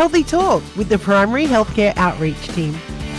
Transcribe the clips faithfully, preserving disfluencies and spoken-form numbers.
Healthy Talk with the Primary Healthcare Outreach Team.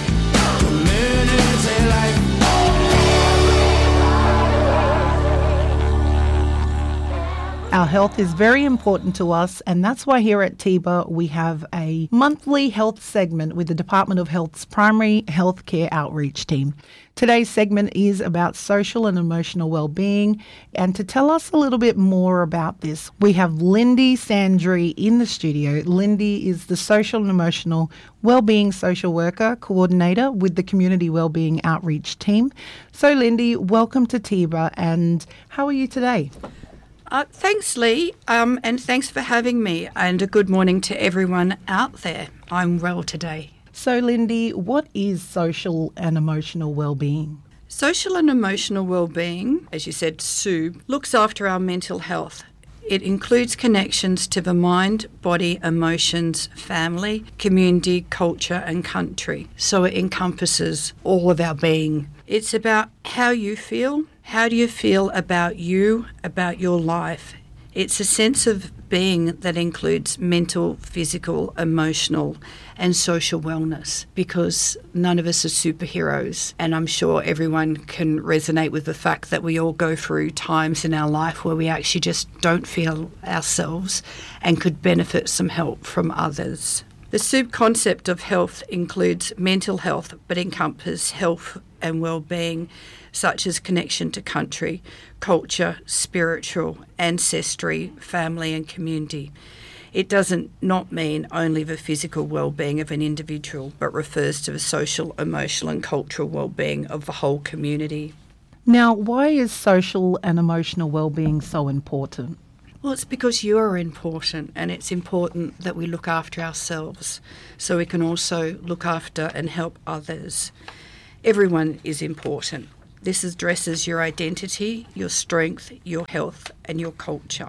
Our health is very important to us, and that's why here at T I B A we have a monthly health segment with the Department of Health's Primary Healthcare Outreach Team. Today's segment is about social and emotional well-being, and to tell us a little bit more about this, we have Lindy Sandry in the studio. Lindy is the Social and Emotional Wellbeing Social Worker Coordinator with the Community Wellbeing Outreach Team. So Lindy, welcome to T I B A, and how are you today? Uh, thanks, Lee, um, and thanks for having me, and a good morning to everyone out there. I'm well today. So, Lindy, what is social and emotional well-being? Social and emotional well-being, as you said, S U B, looks after our mental health. It includes connections to the mind, body, emotions, family, community, culture and country. So it encompasses all of our being. It's about how you feel. How do you feel about you, about your life? It's a sense of being that includes mental, physical, emotional and social wellness, because none of us are superheroes, and I'm sure everyone can resonate with the fact that we all go through times in our life where we actually just don't feel ourselves and could benefit some help from others. The S U B concept of health includes mental health, but encompasses health and well-being such as connection to country, culture, spiritual, ancestry, family and community. It doesn't not mean only the physical well-being of an individual, but refers to the social, emotional and cultural well-being of the whole community. Now, why is social and emotional well-being so important? Well, it's because you are important, and it's important that we look after ourselves so we can also look after and help others. Everyone is important. This addresses your identity, your strength, your health and your culture.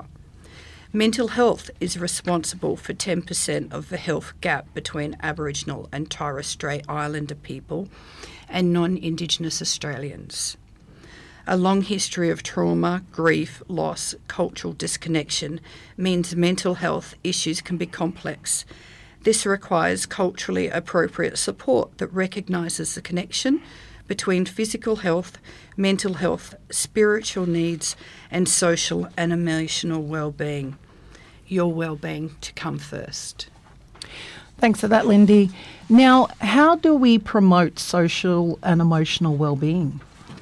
Mental health is responsible for ten percent of the health gap between Aboriginal and Torres Strait Islander people and non-Indigenous Australians. A long history of trauma, grief, loss, cultural disconnection means mental health issues can be complex. This requires culturally appropriate support that recognises the connection between physical health, mental health, spiritual needs and social and emotional well-being. Your well-being to come first. Thanks for that, Lindy. Now, how do we promote social and emotional well-being?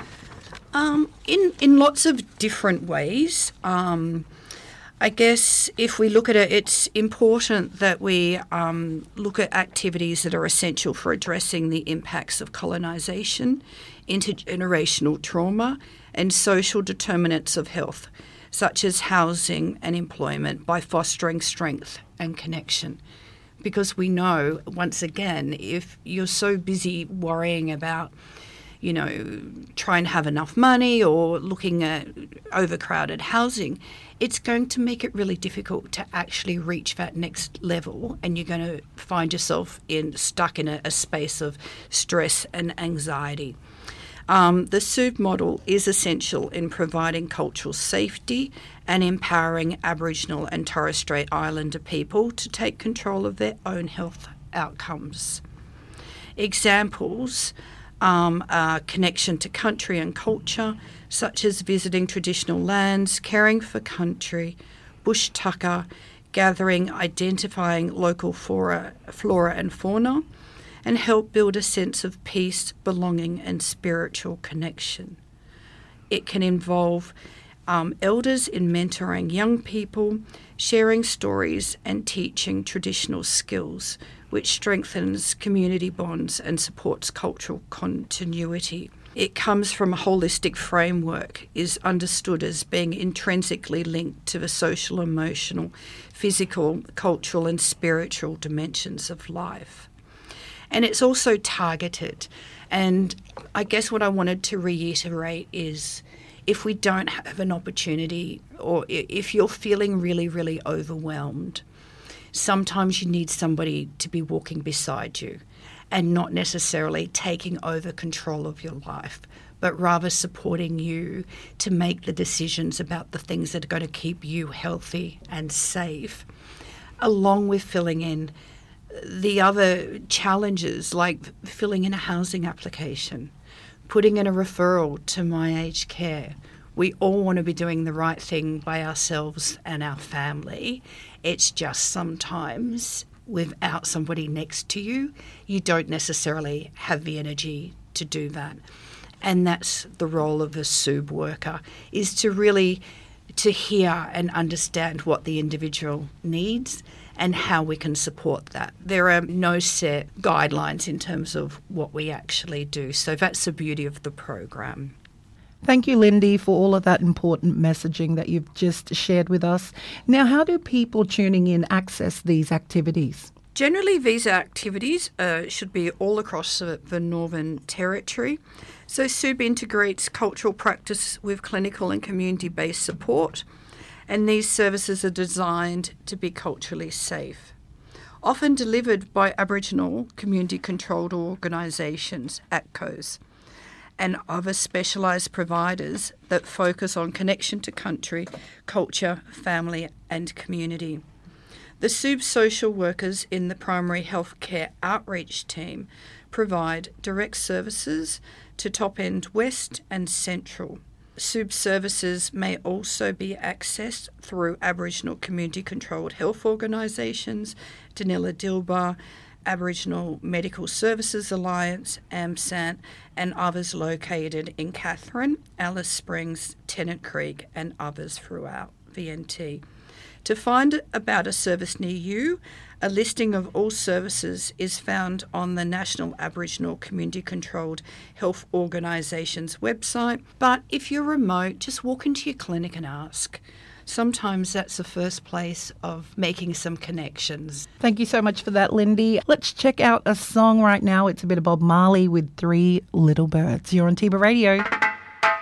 Um, in, in lots of different ways. Um, I guess if we look at it, it's important that we um, look at activities that are essential for addressing the impacts of colonisation, intergenerational trauma and social determinants of health, such as housing and employment, by fostering strength and connection. Because we know, once again, if you're so busy worrying about you know, try and have enough money or looking at overcrowded housing, it's going to make it really difficult to actually reach that next level, and you're going to find yourself in stuck in a, a space of stress and anxiety. Um, the S U B model is essential in providing cultural safety and empowering Aboriginal and Torres Strait Islander people to take control of their own health outcomes. Examples Um, uh, connection to country and culture, such as visiting traditional lands, caring for country, bush tucker, gathering, identifying local flora, flora and fauna, and help build a sense of peace, belonging and spiritual connection. It can involve um, elders in mentoring young people, sharing stories and teaching traditional skills, which strengthens community bonds and supports cultural continuity. It comes from a holistic framework, is understood as being intrinsically linked to the social, emotional, physical, cultural and spiritual dimensions of life. And it's also targeted. And I guess what I wanted to reiterate is, if we don't have an opportunity, or if you're feeling really, really overwhelmed, sometimes you need somebody to be walking beside you and not necessarily taking over control of your life, but rather supporting you to make the decisions about the things that are going to keep you healthy and safe, along with filling in the other challenges like filling in a housing application, putting in a referral to My Aged Care. We all want to be doing the right thing by ourselves and our family. It's just sometimes without somebody next to you, you don't necessarily have the energy to do that. And that's the role of a S U B worker, is to really to hear and understand what the individual needs and how we can support that. There are no set guidelines in terms of what we actually do. So that's the beauty of the program. Thank you, Lindy, for all of that important messaging that you've just shared with us. Now, how do people tuning in access these activities? Generally, these activities uh, should be all across the, the Northern Territory. So S U B integrates cultural practice with clinical and community-based support, and these services are designed to be culturally safe. Often delivered by Aboriginal community-controlled organisations, A C C Os, and other specialised providers that focus on connection to country, culture, family and community. The S U B social workers in the primary healthcare outreach team provide direct services to Top End West and Central. S U B services may also be accessed through Aboriginal community-controlled health organisations, Danila Dilbar, Aboriginal Medical Services Alliance, AMSANT, and others located in Katherine, Alice Springs, Tennant Creek, and others throughout the N T. To find about a service near you, a listing of all services is found on the National Aboriginal Community Controlled Health Organisation's website. But if you're remote, just walk into your clinic and ask. Sometimes that's the first place of making some connections. Thank you so much for that, Lindy. Let's check out a song right now. It's a bit of Bob Marley with Three Little Birds. You're on Tiba Radio.